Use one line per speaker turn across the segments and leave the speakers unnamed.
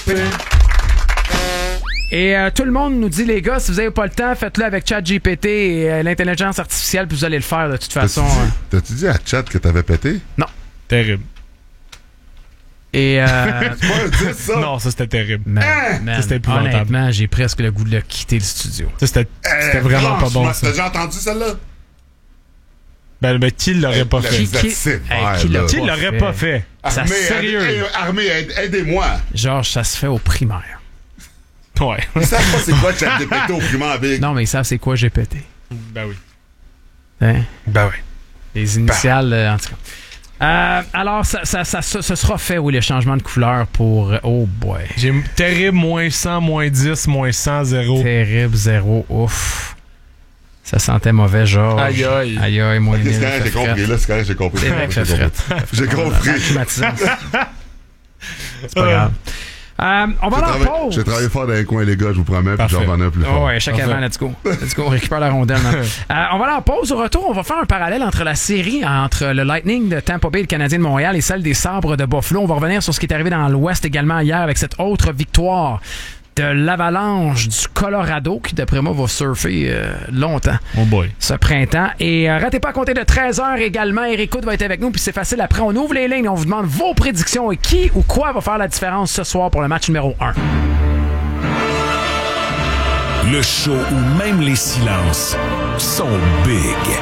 Et tout le monde nous dit, les gars, si vous n'avez pas le temps, faites-le avec ChatGPT et l'intelligence artificielle, puis vous allez le faire de toute façon.
T'as-tu dit à Chat que t'avais pété?
Non.
Terrible.
Et
C'est pas un 10, ça?
Non, ça c'était terrible.
man,
Ça, c'était épouvantable.
honnêtement, j'ai presque le goût de quitter le studio.
Ça, c'était vraiment pas bon.
T'as
Ça.
déjà entendu celle-là?
Ben, qui l'aurait pas fait?
Qui
l'aurait pas fait?
Ça,
sérieux.
Armée, aidez-moi.
Georges, ça se fait au primaire.
Ouais.
Ils savent pas c'est quoi ChatGPT au primaire, Big.
Non, mais ils savent c'est quoi GPT.
Ben oui.
Hein?
Ben oui.
Les initiales, en tout cas. Alors, ça sera fait, oui, le changement de couleur pour... Oh boy.
J'ai terrible, moins 100, moins 10, moins 100, 0.
Terrible, 0, ouf. Ça sentait mauvais, Georges.
Aïe, aïe.
Aïe, aïe, moins
Ok,
1000.
c'est correct, j'ai compris. Là, c'est correct, j'ai compris.
C'est vrai que ça frette.
J'ai compris.
C'est pas grave. On va aller en pause.
J'ai travaillé fort dans les coins, les gars, je vous promets, puis j'en revenais plus fort.
Oh ouais, chaque avant, let's go. Let's go, on récupère la rondelle. On va aller en pause. Au retour, on va faire un parallèle entre la série, entre le Lightning de Tampa Bay et le Canadien de Montréal et celle des Sabres de Buffalo. On va revenir sur ce qui est arrivé dans l'Ouest également hier avec cette autre victoire de l'Avalanche du Colorado qui, d'après moi, va surfer longtemps
Oh boy.
ce printemps. Et ratez pas à compter de 13h également. Eric Hood va être avec nous, puis c'est facile. Après, on ouvre les lignes et on vous demande vos prédictions et qui ou quoi va faire la différence ce soir pour le match numéro 1.
Le show où même les silences sont big.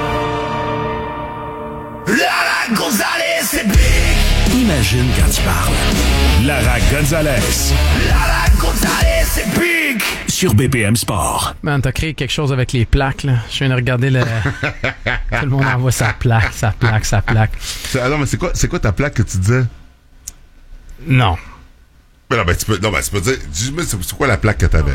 Lara Gonzalez, c'est big! Imagine quand tu parles. Lara Gonzalez. Lara Gonzalez, c'est big! Sur BPM Sport.
Man, t'as créé quelque chose avec les plaques, là. Je viens de regarder le... Tout le monde envoie sa plaque.
Ah non, mais c'est quoi ta plaque que tu disais?
Non.
Mais non, tu peux dire, dis-moi, c'est quoi la plaque que t'avais?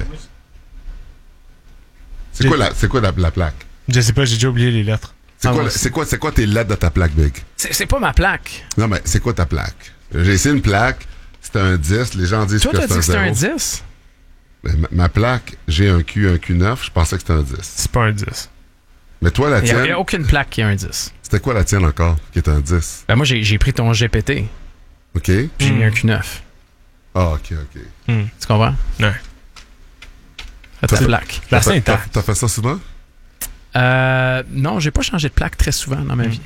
C'est quoi la plaque?
Je sais pas, j'ai déjà oublié les lettres.
C'est quoi tes lettres de ta plaque, Big?
C'est pas ma plaque.
Non, mais c'est quoi ta plaque? J'ai essayé une plaque, c'était un 10, les gens disent
Toi,
que
t'as dit que
c'est
c'était
un
un
0.
10?
Mais ma plaque, j'ai un Q9, je pensais que c'était un 10.
C'est pas un 10.
Mais toi, la
Il n'y
tienne,
a aucune plaque qui a un 10.
c'était quoi la tienne encore, qui est un 10?
Ben moi, j'ai pris ton GPT,
OK?
puis j'ai mis un Q9.
Ah, OK.
Tu comprends?
Ouais.
Ta plaque.
La Sainte-Anne.
T'as fait ça souvent?
Non, j'ai pas changé de plaque très souvent dans ma vie.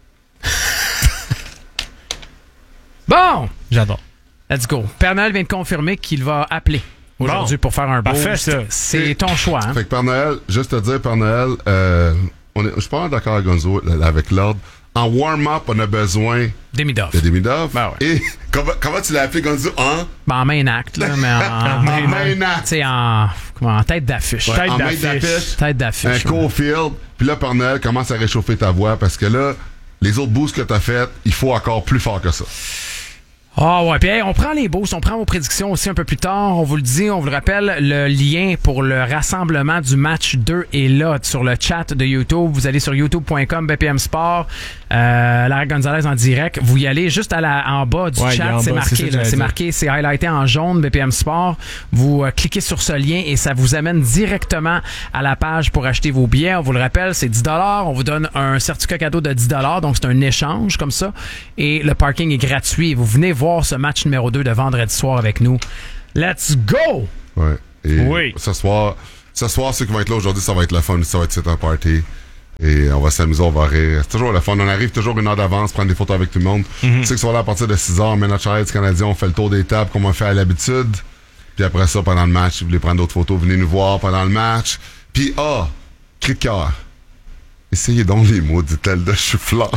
Bon!
J'adore.
Let's go. Père Noël vient de confirmer qu'il va appeler aujourd'hui pour faire un boost.
Parfait, ça.
C'est ton choix, hein?
Fait que Père Noël, juste te dire, Père Noël, je suis pas mal d'accord avec Gonzo, avec l'ordre. En warm-up, on a besoin
Demidov.
de Demidov.
Ben ouais.
Et comment tu l'as appelé, Gonzo?
Ben, en main acte, là, mais en
main acte.
Tu sais, en tête d'affiche.
Ouais, en main d'affiche.
Tête d'affiche.
Un Cofield. Puis là, Père Noël commence à réchauffer ta voix parce que là, les autres boosts que t'as fait, il faut encore plus fort que ça.
Ah ouais, puis hey, on prend les boosts, on prend vos prédictions aussi un peu plus tard. On vous le dit, on vous le rappelle, le lien pour le rassemblement du match 2 est là sur le chat de YouTube. Vous allez sur youtube.com BPM Sport, Lara Gonzalez en direct. Vous y allez juste en bas du chat, c'est marqué, c'est marqué, c'est highlighté en jaune BPM Sport. Vous cliquez sur ce lien et ça vous amène directement à la page pour acheter vos billets. On vous le rappelle, c'est 10 $. On vous donne un certificat cadeau de 10 $, donc c'est un échange comme ça. Et le parking est gratuit. Vous venez voir ce match numéro 2 de vendredi soir avec nous. Let's go!
Ouais. Et
oui.
Ce soir, ceux qui vont être là aujourd'hui, ça va être le fun. Ça va être un party. Et on va s'amuser, on va rire. C'est toujours le fun. On arrive toujours une heure d'avance, prendre des photos avec tout le monde. Tu sais que ça va là à partir de 6h, on met notre charrette du Canadien, on fait le tour des tables comme on fait à l'habitude. Puis après ça, pendant le match, si vous voulez prendre d'autres photos, venez nous voir pendant le match. Puis, cri de cœur. Essayez donc les mots, dit-elle, de chou-fleur.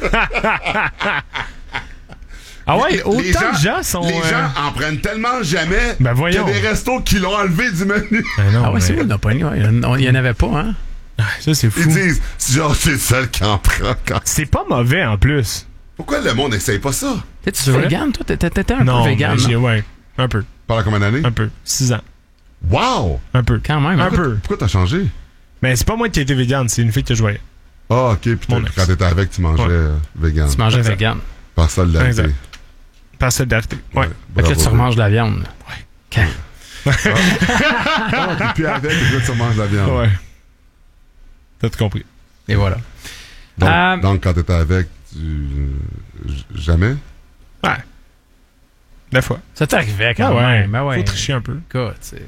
Ah ouais, autant de gens sont...
Les gens en prennent tellement jamais
ben voyons.
qu'il y a des restos qui l'ont enlevé du menu.
Ben non,
ah ouais, c'est vrai, il n'y en avait pas, hein?
Ça, c'est fou.
Ils disent, genre, c'est le seul qui en prend.
C'est pas mauvais, en plus.
Pourquoi le monde n'essaye pas ça?
T'es-tu vegan, toi? T'étais un peu vegan,
non?
Non?
Ouais, un peu.
Pendant combien d'années?
Un peu. 6 ans.
Wow!
Un peu.
Quand même.
Un peu.
Pourquoi t'as changé?
Mais c'est pas moi qui ai été vegan, c'est une fille que je voyais.
Ah, ok. Puis quand t'étais avec, tu mangeais vegan.
Tu mangeais vegan.
Par solidarité.
Exact. Par solidarité. Ouais.
Fait que là, tu remanges de la viande. Ouais.
Ah, puis avec, là, tu manges de la viande.
Ouais. T'as tout compris.
Et voilà.
Donc quand t'étais avec, jamais?
Ouais. Des fois.
Ça t'arrivait quand
Ah ouais.
même. Ben ouais.
Faut tricher un peu.
Écoute, c'est... De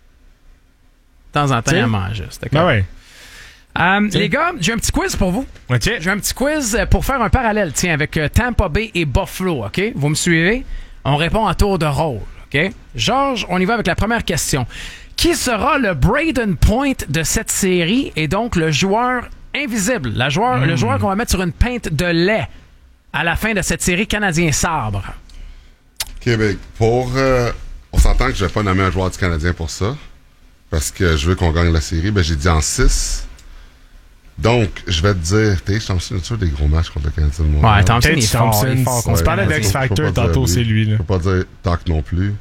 temps en temps, il y en mange.
Ben ouais.
Les gars, j'ai un petit quiz pour vous.
OK.
J'ai un petit quiz pour faire un parallèle, tiens, avec Tampa Bay et Buffalo, OK? Vous me suivez? On répond à tour de rôle, OK? Georges, on y va avec la première question. Qui sera le Braden Point de cette série et donc le joueur invisible, le joueur qu'on va mettre sur une pinte de lait à la fin de cette série Canadien-Sabre?
Québec. On s'entend que je vais pas nommer un joueur du Canadien pour ça. Parce que je veux qu'on gagne la série. Ben, j'ai dit en 6. Donc, je vais te dire, Thompson a toujours des gros matchs contre le Canadien de Montréal.
Ouais, Thompson, il est fort.
Thompson. On se parlait d'X-Factor tantôt, c'est lui. Là.
Je peux pas dire Talk non plus.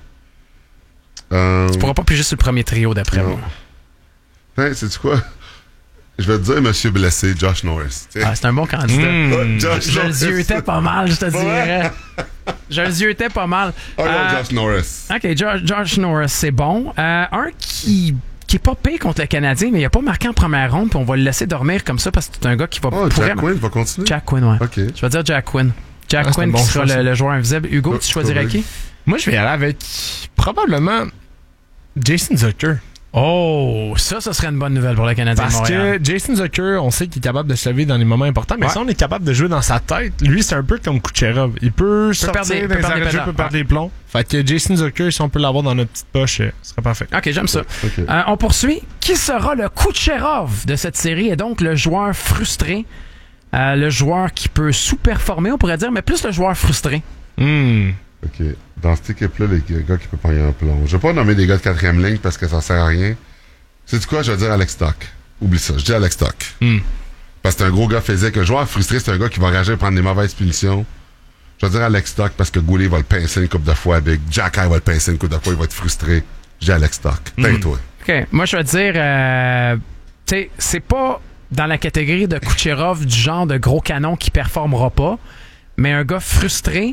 Tu pourras pas piger sur le premier trio d'après moi.
Hey, sais-tu quoi? Je vais te dire Monsieur blessé, Josh Norris.
Ah, c'est un bon candidat. Je le ziotais pas mal, je te dirais. Je le ziotais pas mal.
Oh non, Josh Norris.
OK, Josh Norris, c'est bon. Un qui est pas payé contre le Canadien, mais il a pas marqué en première ronde, puis on va le laisser dormir comme ça parce que c'est un gars qui va...
Jack Quinn va continuer?
Jack Quinn, ouais.
OK.
Je vais dire Jack Quinn. Jack Quinn qui sera le joueur invisible. Hugo, tu choisirais qui?
Moi, je vais y aller avec probablement Jason Zucker.
Oh, ça serait une bonne nouvelle pour le Canadien de Montréal.
Parce que Jason Zucker, on sait qu'il est capable de se lever dans les moments importants, mais si on est capable de jouer dans sa tête, lui, c'est un peu comme Kucherov. Il peut sortir des arrêts de jeu, peut perdre des plombs. Fait que Jason Zucker, si on peut l'avoir dans notre petite poche, ce serait parfait.
OK, j'aime ça.
Okay.
On poursuit. Qui sera le Kucherov de cette série et donc le joueur frustré? Le joueur qui peut sous-performer, on pourrait dire, mais plus le joueur frustré.
OK. Dans cette équipe-là, les gars qui peuvent pogner un plomb. Je vais pas nommer des gars de 4e ligne parce que ça sert à rien. Sais-tu quoi? Je vais dire Alex Stock. Oublie ça. Je dis Alex Stock. Parce que c'est un gros gars physique. Un joueur frustré, c'est un gars qui va réagir et prendre des mauvaises punitions. Je vais dire Alex Stock parce que Goulet va le pincer une couple de fois. Big Jack Eye va le pincer une couple de fois. Il va être frustré. Je dis Alex Stock. Tais-toi.
OK. Moi, je vais dire... tu sais, c'est pas dans la catégorie de Kucherov du genre de gros canon qui performera pas, mais un gars frustré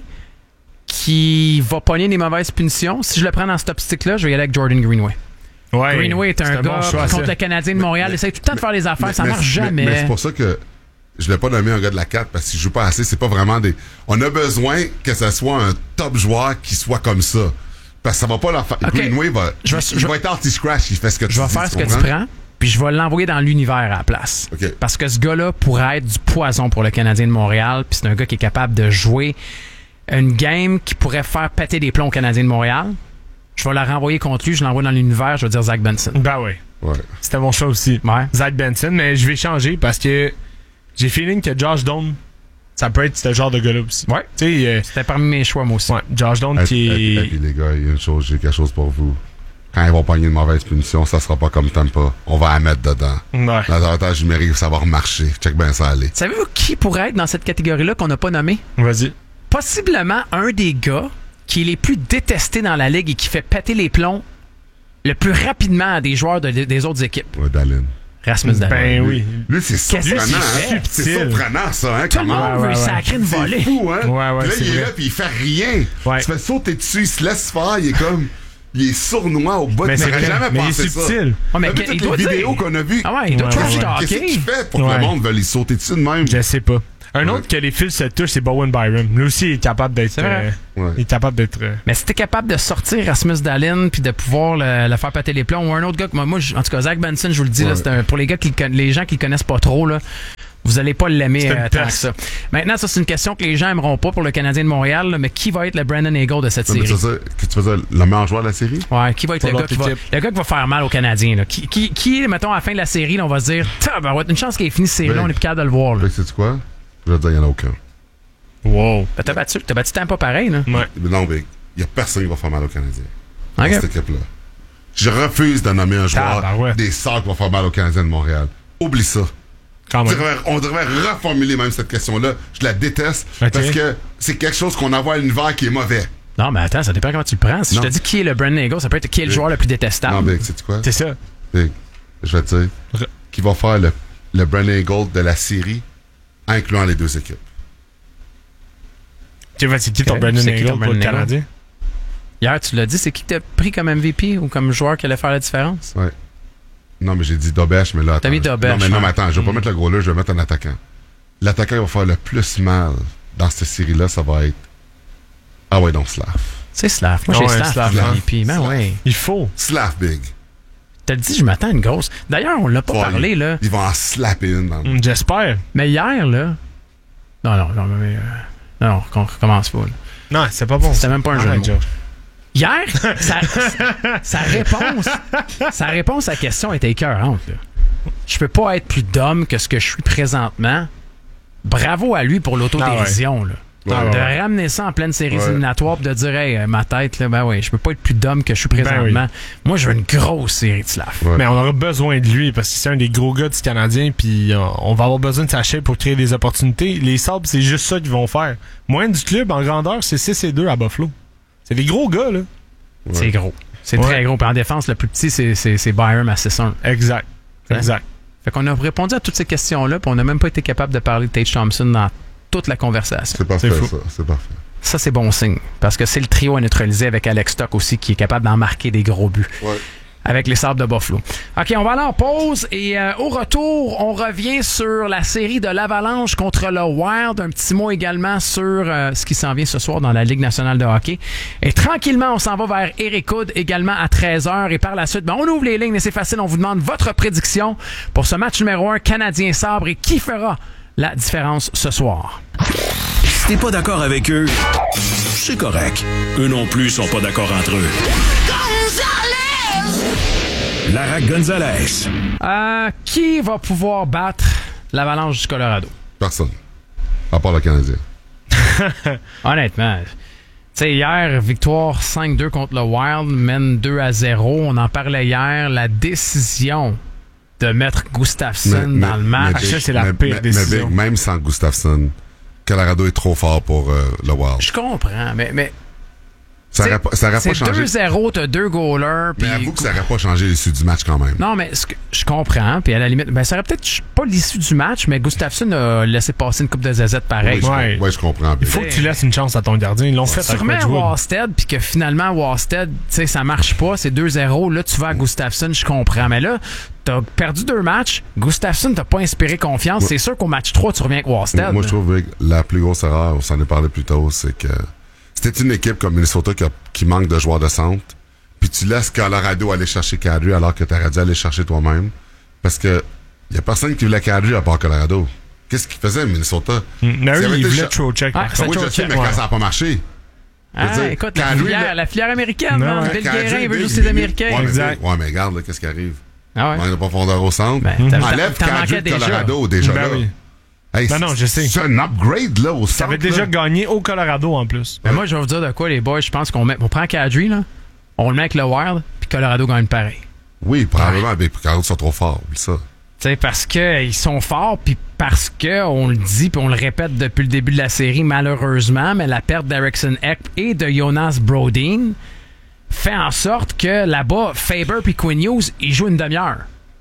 qui va pogner des mauvaises punitions. Si je le prends dans cet optique-là, je vais y aller avec Jordan Greenway.
Ouais,
Greenway est un gars
bon
contre le Canadien de Montréal. Il essaie tout le temps de faire les affaires. Ça marche jamais.
Mais c'est pour ça que je l'ai pas nommé un gars de la 4 parce qu'il joue pas assez. C'est pas vraiment des... On a besoin que ce soit un top joueur qui soit comme ça. Parce que ça va pas leur faire...
Okay.
Greenway va... Il va être anti-scratch. Il fait ce que tu dis.
Je vais faire ce que tu prends. Puis je vais l'envoyer dans l'univers à la place.
Okay.
Parce que ce gars-là pourrait être du poison pour le Canadien de Montréal. Puis c'est un gars qui est capable de jouer une game qui pourrait faire péter des plombs au Canadien de Montréal. Je vais la renvoyer contre lui. Je l'envoie dans l'univers. Je vais dire Zach Benson.
Ben oui.
Ouais.
C'était mon choix aussi.
Ouais.
Zach Benson. Mais je vais changer parce que j'ai feeling que Josh Doan, ça peut être ce genre de gars-là aussi.
Ouais. C'était parmi mes choix, moi aussi.
Ouais. Josh Doan qui est...
Et puis les gars, il y a une chose, j'ai quelque chose pour vous. Quand ils vont pogner une mauvaise punition, ça sera pas comme Tampa. On va la mettre dedans.
Ouais.
L'avantage numérique, ça va remarcher. Check bien ça aller.
Savez-vous qui pourrait être dans cette catégorie-là qu'on n'a pas nommé?
Vas-y.
Possiblement un des gars qui est les plus détestés dans la ligue et qui fait péter les plombs le plus rapidement à des joueurs des autres équipes.
Ouais, Dallin.
Rasmus Dallin.
Ben oui.
Lui, c'est surprenant. Hein? C'est surprenant, ça. Hein,
tout le monde veut sacrer une volée.
C'est fou, hein?
Ouais,
puis là, il est
vrai.
là, puis il fait rien.
Ouais.
Tu fais sauter dessus, il se laisse faire, il est comme... Il est sournois au bout.
Mais c'est
j'aurais jamais
mais il est
pensé ça.
subtil.
Oh, mais
T'as vu
il
toutes
doit
les
dire.
vidéos qu'on a vues?
Ah ouais, il doit trash
Qu'est-ce
talker.
qu'il fait pour que le monde veuille sauter dessus de même?
Je sais pas. Un autre que les fils se touchent, c'est Bowen Byram. Lui aussi, il est capable d'être...
C'est vrai.
Il est capable d'être...
Mais si t'es capable de sortir Rasmus Dallin puis de pouvoir le faire péter les plombs, ou un autre gars que moi, en tout cas, Zach Benson, je vous le dis, là, c'est pour les gars les gens qui le connaissent pas trop, là, vous allez pas l'aimer tant que ça. Maintenant, ça, c'est une question que les gens aimeront pas pour le Canadien de Montréal, là, mais qui va être le Brandon Eagle de cette série?
Tu veux dire le meilleur joueur de la série?
Ouais, qui va être le gars qui va faire mal aux Canadiens? Là? Qui, mettons, à la fin de la série, là, on va se dire, une chance qu'il ait fini cette série-là, on est plus capable de le voir. Là.
Sais-tu quoi? Je vais te dire, il n'y en a aucun.
Wow.
Ben, t'as battu Tampa pareil, là.
Ouais.
Mais non, mais il n'y a personne qui va faire mal aux Canadiens.
Okay.
Dans cette équipe-là. Je refuse de nommer un joueur des Sacs qui va faire mal aux Canadiens de Montréal. Oublie ça. On devrait reformuler même cette question-là. Je la déteste parce que c'est quelque chose qu'on envoie à l'univers qui est mauvais.
Non, mais attends, ça dépend comment tu le prends. Si je te dis qui est le Brandon Eagle, ça peut être qui est le joueur le plus détestable.
Non, mais sais-tu quoi?
C'est ça.
Big, je vais te dire qui va faire le Brandon Eagle de la série, incluant les deux équipes.
C'est qui ton Brandon Eagle pour le Canadien?
Hier, tu l'as dit, c'est qui t'a pris comme MVP ou comme joueur qui allait faire la différence?
Ouais. Non, mais j'ai dit Dobèche, mais là, attends.
T'as mis Dobèche.
Non, mais attends, je vais pas mettre le gros là, je vais mettre un attaquant. L'attaquant qui va faire le plus mal dans cette série-là, ça va être... Ah ouais, donc Slav.
C'est Slav. Moi, j'ai Slav. Il
faut.
Slav big.
T'as dit, je m'attends à une grosse. D'ailleurs, on l'a pas parlé, là.
Ils vont en slapper une.
J'espère.
Mais hier, là. Non, on recommence pas. Là.
Non, c'est pas bon.
C'était même pas un jeu de mots. Hier, sa réponse à la question était écœurante. Là. Je peux pas être plus d'homme que ce que je suis présentement. Bravo à lui pour l'autodérision. Là. De ramener ça en pleine série éliminatoire et de dire, hey, ma tête, là, je peux pas être plus d'homme que je suis présentement. Moi, je veux une grosse série de Slav.
Mais on aura besoin de lui parce que c'est un des gros gars du Canadien puis on va avoir besoin de sa shape pour créer des opportunités. Les Sabres, c'est juste ça qu'ils vont faire. Moyenne du club en grandeur, c'est 6-2 à Buffalo. C'est des gros gars, là.
C'est gros. C'est très gros. Puis en défense, le plus petit, c'est Byram à 6-1.
Exact.
Fait qu'on a répondu à toutes ces questions-là, puis on n'a même pas été capable de parler de Tage Thompson dans toute la conversation.
C'est parfait, ça. C'est parfait.
Ça, c'est bon signe. Parce que c'est le trio à neutraliser avec Alex Stock aussi, qui est capable d'en marquer des gros buts.
Ouais.
Avec les Sabres de Buffalo. OK, on va aller en pause et au retour, on revient sur la série de l'Avalanche contre le Wild. Un petit mot également sur ce qui s'en vient ce soir dans la Ligue nationale de hockey. Et tranquillement, on s'en va vers Eric Hood également à 13h. Et par la suite, on ouvre les lignes et c'est facile. On vous demande votre prédiction pour ce match numéro 1 Canadien-Sabre et qui fera la différence ce soir.
Si t'es pas d'accord avec eux, c'est correct. Eux non plus sont pas d'accord entre eux. Lara Gonzalez.
Qui va pouvoir battre l'Avalanche du Colorado?
Personne. À part le Canadien.
Honnêtement. Tu sais, hier, victoire 5-2 contre le Wild, mène 2-0. On en parlait hier. La décision de mettre Gustafsson dans le match,
ça, c'est la pire décision.
Mais même sans Gustafsson, Colorado est trop fort pour le Wild.
Je comprends, mais
ça n'aurait pas changé.
C'est 2-0, t'as 2 goalers.
Mais avoue que ça n'aurait pas changé l'issue du match quand même.
Non, mais je comprends. Puis à la limite, ça aurait peut-être pas l'issue du match, mais Gustafsson a laissé passer une coupe de zazette pareil.
Oui, je comprends.
Il faut que tu laisses une chance à ton gardien. Ils l'ont fait.
Tu remets à Wasted, puis que finalement, Wasted, tu sais, ça marche pas, c'est 2-0. Là, tu vas à Gustafsson, je comprends. Mais là, t'as perdu 2 matchs. Gustafsson t'a pas inspiré confiance. Ouais. C'est sûr qu'au match 3, tu reviens avec Wasted.
Moi, je trouve que la plus grosse erreur, on s'en est parlé plus tôt, c'est que c'était une équipe comme Minnesota qui manque de joueurs de centre, puis tu laisses Colorado aller chercher Kadri alors que t'aurais dû aller chercher toi-même. Parce que y a personne qui voulait Kadri à part Colorado. Qu'est-ce qu'il faisait, Minnesota?
Il voulait Trocheck.
Oui, je sais, mais quand ça n'a pas marché.
Écoute, la filière américaine, Bill Guérin, il veut juste les Américains.
Ouais, mais regarde, qu'est-ce qui arrive?
Ah ouais?
On a de profondeur au centre. Enlève Kadri de Colorado déjà là.
Oui.
Hey,
non, je sais.
C'est un upgrade là au centre.
Ça avait déjà gagné au Colorado en plus.
Mais moi, je vais vous dire de quoi, les boys. Je pense qu'on prend Kadri, là, on le met avec le Wild, puis Colorado gagne pareil.
Oui, probablement. Mais Colorado sont trop forts, ça.
Tu sais, parce qu'ils sont forts, puis parce qu'on le dit, puis on le répète depuis le début de la série, malheureusement, mais la perte d'Eriksson Ek et de Jonas Brodin fait en sorte que là-bas, Faber puis Quinn Hughes, ils jouent une demi-heure.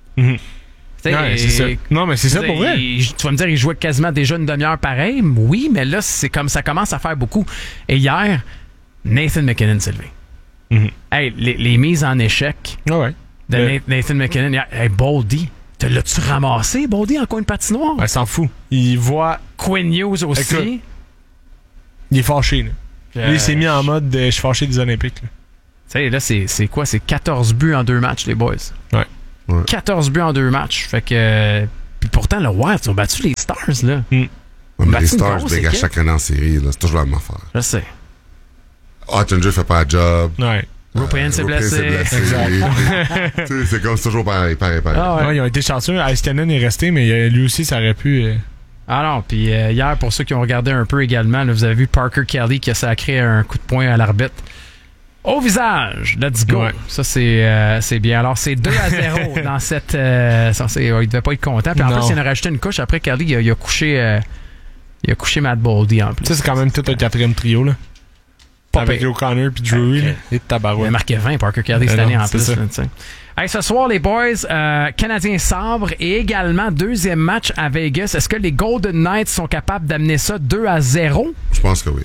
Ouais, c'est ça. Non, mais c'est ça pour vrai.
Tu vas me dire, il jouait quasiment déjà une demi-heure pareil. Oui, mais là, c'est comme ça commence à faire beaucoup. Et hier, Nathan MacKinnon s'est levé. Hey, les mises en échec de Nathan MacKinnon. Hey, Boldy, l'as-tu ramassé, Boldy, en coin de patinoire?
Elle s'en fout. Il voit
Quinn Hughes aussi.
Écoute, il est fâché. Là. Lui, il s'est mis en mode je suis fâché des Olympiques. Tu
sais, là, c'est quoi? C'est 14 buts en 2 matchs, les boys.
Ouais.
14 buts en 2 matchs. Fait que. Puis pourtant, le Wild, ils ont battu les Stars, là.
Ouais, mais les Stars dégagent chaque année en série, là. C'est toujours la même affaire.
Je sais.
Ottinger fait pas le job.
Ouais.
Rupien s'est blessé.
Exact. C'est comme toujours pareil.
Ah ouais.
Ils ont été chanceux. Iskanen est resté, mais lui aussi, ça aurait pu.
Ah non, puis hier, pour ceux qui ont regardé un peu également, là, vous avez vu Parker Kelly qui a sacré un coup de poing à l'arbitre. Au visage, let's go. Ouais. Ça, c'est bien. Alors, c'est 2-0 dans cette... il devait pas être content. Puis en plus, il en a rajouté une couche. Après, Kelly, il a couché Matt Boldy en plus.
Ça, c'est quand même tout un 4e trio, là. Avec O'Connor puis Drury. Et tabarouette.
Il a marqué 20, Parker Kelly, cette année en plus. Hey, ce soir, les boys, Canadien-Sabre et également 2e match à Vegas. Est-ce que les Golden Knights sont capables d'amener ça 2-0?
Je pense que oui.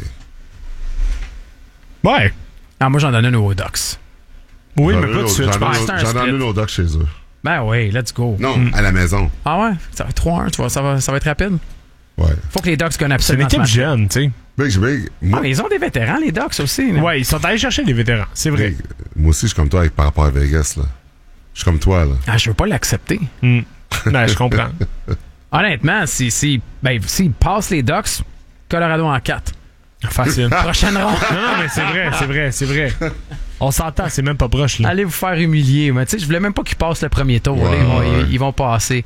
Ouais.
Ah, moi, j'en donne une aux Ducks.
Oui, mais pas de suite.
J'en donne une aux Ducks chez eux.
Ben oui, let's go.
Non, à la maison.
Ah ouais? Ça va être 3-1, tu vois, ça va être rapide.
Ouais.
Faut que les Ducks gagnent absolument.
C'est une équipe jeune, tu sais.
Mais ils ont des vétérans, les Ducks aussi.
Là. Ouais, ils sont allés chercher des vétérans, c'est vrai.
Moi aussi, je suis comme toi par rapport à Vegas. Là. Je suis comme toi. Là.
Ah, je veux pas l'accepter.
Non, je comprends.
Honnêtement, s'ils passent les Ducks, Colorado en 4.
Facile.
Prochaine ronde.
Non, mais c'est vrai. On s'entend, c'est même pas proche. Là.
Allez vous faire humilier. Mais tu sais, je voulais même pas qu'ils passent le premier tour.
Ouais,
là, ils vont passer.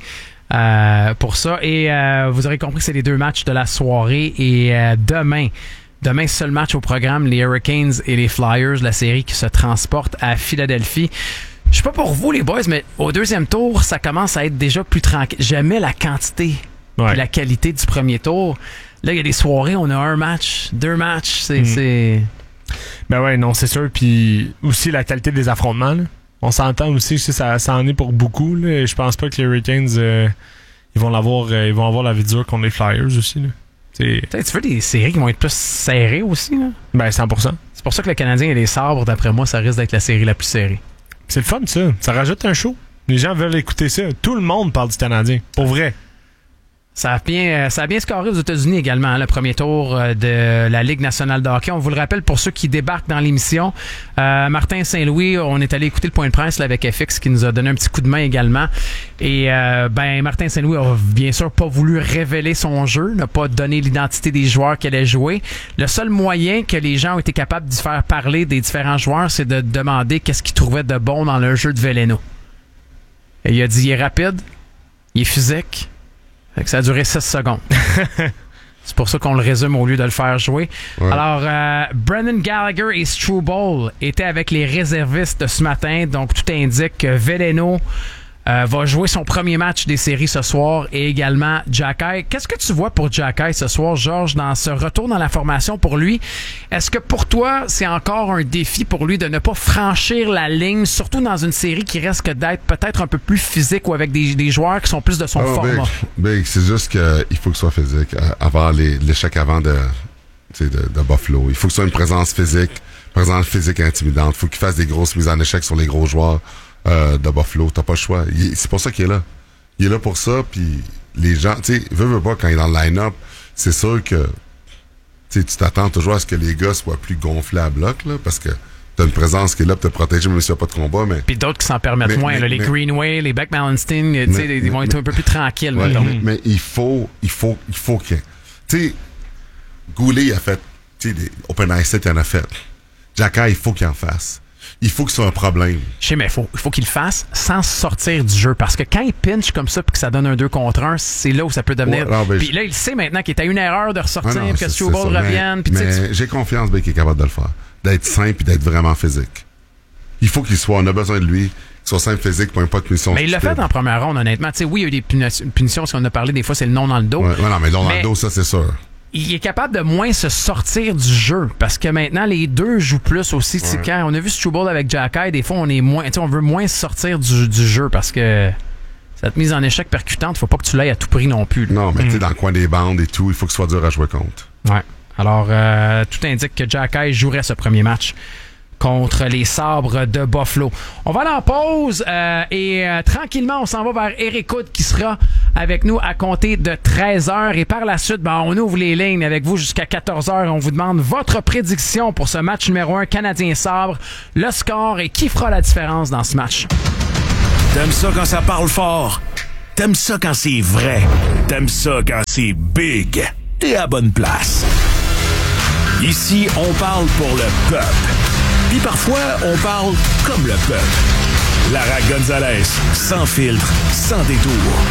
Pour ça. Et vous aurez compris que c'est les 2 matchs de la soirée. Et demain, seul match au programme, les Hurricanes et les Flyers, la série qui se transporte à Philadelphie. Je sais pas pour vous, les boys, mais au 2e tour, ça commence à être déjà plus tranquille. J'aimais la quantité et la qualité du premier tour. Là, il y a des soirées, on a 1 match, 2 matchs. C'est...
Ben ouais, non, c'est sûr. Puis aussi la qualité des affrontements, là. On s'entend aussi que ça en est pour beaucoup. Là. Je pense pas que les Hurricanes ils vont avoir la vie dure contre les Flyers aussi. Là.
Tu veux des séries qui vont être plus serrées aussi? Là?
Ben 100%.
C'est pour ça que le Canadien et les Sabres, d'après moi, ça risque d'être la série la plus serrée.
C'est le fun, ça. Ça rajoute un show. Les gens veulent écouter ça. Tout le monde parle du Canadien. Pour vrai.
Ça a bien scoré aux États-Unis également, hein, le premier tour de la Ligue nationale de hockey. On vous le rappelle pour ceux qui débarquent dans l'émission. Martin Saint-Louis, on est allé écouter le point de presse là, avec FX qui nous a donné un petit coup de main également. Et Martin Saint-Louis a bien sûr pas voulu révéler son jeu, n'a pas donné l'identité des joueurs qu'elle allait jouer. Le seul moyen que les gens ont été capables de faire parler des différents joueurs, c'est de demander qu'est-ce qu'ils trouvaient de bon dans le jeu de Veleno. Et il a dit, il est rapide, il est physique. Fait que ça a duré 6 secondes. C'est pour ça qu'on le résume au lieu de le faire jouer. Ouais. Alors, Brendan Gallagher et Struble étaient avec les réservistes ce matin. Donc, tout indique que Veleno va jouer son premier match des séries ce soir et également Xhekaj. Qu'est-ce que tu vois pour Xhekaj ce soir, Georges, dans ce retour dans la formation pour lui? Est-ce que pour toi, c'est encore un défi pour lui de ne pas franchir la ligne, surtout dans une série qui risque d'être peut-être un peu plus physique ou avec des joueurs qui sont plus de son format?
C'est juste qu'il faut qu'il soit physique. Avoir l'échec avant de Buffalo. Il faut que ce soit une présence physique intimidante. Il faut qu'il fasse des grosses mises en échec sur les gros joueurs. De Buffalo, t'as pas le choix. C'est pour ça qu'il est là. Il est là pour ça, puis les gens, tu sais, veut pas, quand il est dans le line-up, c'est sûr que tu t'attends toujours à ce que les gars soient plus gonflés à bloc, là, parce que t'as une présence qui est là pour te protéger même s'il n'y a pas de combat.
Puis d'autres qui s'en permettent moins, là, les Greenway, les Beck Mallenstein, ils vont être un peu plus tranquilles.
Ouais, mais il faut que... Tu sais, Goulet, il a fait, tu sais, des Open Ice Set, il en a fait. Xhekaj, il faut qu'il en fasse. Il faut que ce soit un problème.
Je sais, mais il faut qu'il le fasse sans sortir du jeu. Parce que quand il pinch comme ça et que ça donne un 2 contre 1, c'est là où ça peut devenir... Puis là, il sait maintenant qu'il est à une erreur de ressortir et que Struble revienne.
Mais j'ai confiance qu'il est capable de le faire. D'être simple et d'être vraiment physique. Il faut qu'il soit... On a besoin de lui. Qu'il soit simple, physique, pas de punition.
Mais il l'a fait en première ronde, honnêtement. T'sais, oui, il y a eu des punitions, si on a parlé, des fois, c'est le nom dans le dos.
Ouais, non, mais le nom dans le dos, ça, c'est sûr.
Il est capable de moins se sortir du jeu parce que maintenant les deux jouent plus aussi. Ouais. Quand on a vu Struble avec Xhekaj, des fois on veut moins se sortir du jeu parce que cette mise en échec percutante, faut pas que tu l'ailles à tout prix non plus. Là.
Non, mais tu sais, dans le coin des bandes et tout, il faut que ce soit dur à jouer contre.
Ouais. Alors tout indique que Xhekaj jouerait ce premier match contre les Sabres de Buffalo. On va aller en pause et tranquillement, on s'en va vers Eric Hood qui sera avec nous à compter de 13h. Et par la suite, on ouvre les lignes avec vous jusqu'à 14h. On vous demande votre prédiction pour ce match numéro 1 Canadien-Sabres, le score et qui fera la différence dans ce match.
T'aimes ça quand ça parle fort? T'aimes ça quand c'est vrai? T'aimes ça quand c'est big? T'es à bonne place. Ici, on parle pour le peuple. Puis parfois, on parle comme le peuple. Lara Gonzalez, sans filtre, sans détour.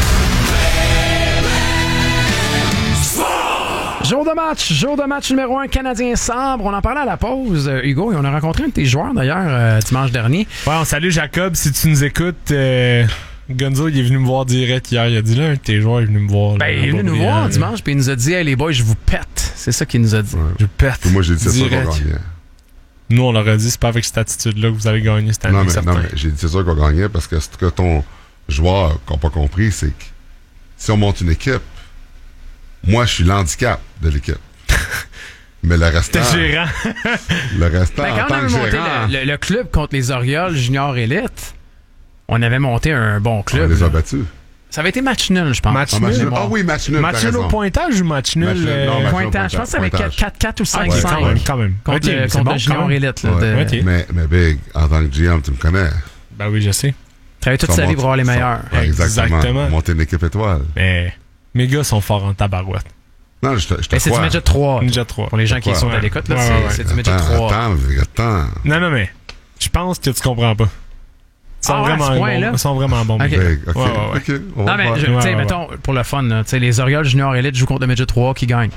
Jour de match numéro 1 Canadien-Sabres. On en parlait à la pause, Hugo, et on a rencontré un de tes joueurs d'ailleurs dimanche dernier.
Ouais, on salue Jacob, si tu nous écoutes. Gonzo, il est venu me voir direct hier. Il a dit là, un de tes joueurs est venu me voir. Là,
il est venu nous voir dimanche, puis il nous a dit hey, les boys, je vous pète. C'est ça qu'il nous a dit.
Ouais.
Je vous pète.
Puis moi, j'ai dit c'est sûr qu'on gagnait.
Nous, on leur a dit c'est pas avec cette attitude-là que vous allez gagner cette année.
Non, mais j'ai dit c'est sûr qu'on gagnait parce que ce que ton joueur n'a pas compris, c'est que si on monte une équipe, moi, je suis l'handicap de l'équipe. Mais le restant...
T'es gérant.
Le restant, en
tant
que gérant...
Le club contre les Orioles Junior Élite, on avait monté un bon club.
On les a battus.
Ça avait été match nul, je pense.
Match nul.
Ah oui, match nul.
Match nul au pointage ou match nul?
Pointage. Je pense que ça avait 4-4 ou 5-5.
Quand même.
Contre le Junior Elite.
Mais Big, en tant que GM, tu me connais.
Ben oui, je sais.
Travailler toute sa vie pour avoir les meilleurs.
Exactement. Monter une équipe étoile.
Mais mes gars sont forts en tabarouette.
Non, je te crois.
C'est du Midget 3.
Midget 3.
Pour les gens qui sont à l'écoute, c'est du Midget 3.
Attends.
Non, mais je pense que tu comprends pas. Ils sont vraiment bons.
OK. Non, mais, mettons, pour le fun, les Orioles Junior Elite jouent contre le Midget 3 qui gagnent.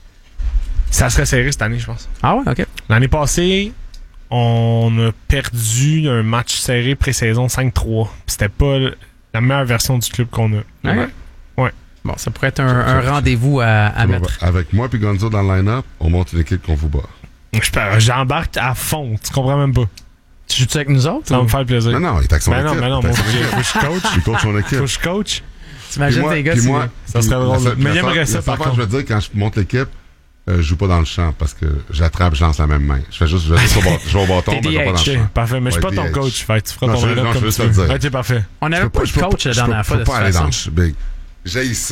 Ça serait serré cette année, je pense.
Ah ouais, OK.
L'année passée, on a perdu un match serré pré-saison 5-3. C'était pas la meilleure version du club qu'on a. Ouais.
Bon, ça pourrait être un rendez-vous à mettre.
Avec moi et Gonzo dans le line-up, on monte une équipe qu'on vous bat.
J'embarque à fond. Tu comprends même pas.
Tu joues-tu avec nous autres?
Ça va me faire plaisir.
Non, il est avec son équipe.
Non, moi, faut que je coach.
Il coach son équipe.
Faut que je coach.
T'imagines tes gars,
ça serait drôle. Mais j'aimerais ça, par contre.
Je veux dire, quand je monte l'équipe, je joue pas dans le champ parce que j'attrape, je lance la même main. Je vais au bâton, mais je joue pas dans le champ.
Parfait, mais je suis pas ton coach. Fait tu feras ton line-up comme tu
veux.
Ok, parfait.
On n'avait pas de coach la dernière fois.
Je peux pas aller dans le Big. J'ai ça.